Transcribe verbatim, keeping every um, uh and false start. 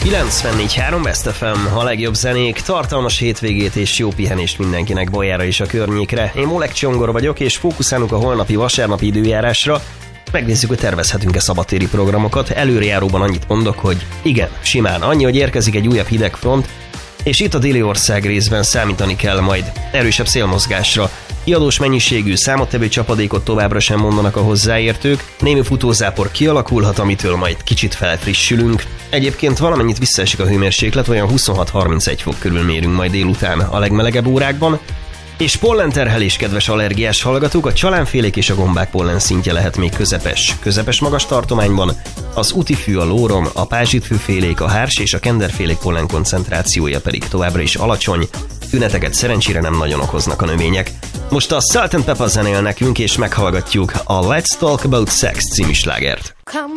kilencvennégy három Best ef em, a legjobb zenék, tartalmas hétvégét és jó pihenést mindenkinek Bajára és a környékre. Én Molek Csongor vagyok, és fókuszálunk a holnapi vasárnapi időjárásra. Megnézzük, hogy tervezhetünk-e szabadtéri programokat. Előrejáróban annyit mondok, hogy igen, simán annyi, hogy érkezik egy újabb hideg front, és itt a déli ország részben számítani kell majd erősebb szélmozgásra. Kiadós mennyiségű, számottevő csapadékot továbbra sem mondanak a hozzáértők, némi futózápor kialakulhat, amitől majd kicsit felfrissülünk. Egyébként valamennyit visszaesik a hőmérséklet, olyan huszonhat-harmincegy fok körül mérünk majd délután a legmelegebb órákban. És pollenterhelés, kedves allergiás hallgatók, a csalánfélék és a gombák pollen szintje lehet még közepes. Közepes magas tartományban az utifű, a lórom, a pázsitfűfélék, a hárs és a kenderfélék pollen koncentrációja pedig továbbra is alacsony. Tüneteket szerencsére nem nagyon okoznak a növények. Most a Salt and Pepper zenél nekünk, és meghallgatjuk a Let's Talk About Sex című slágert.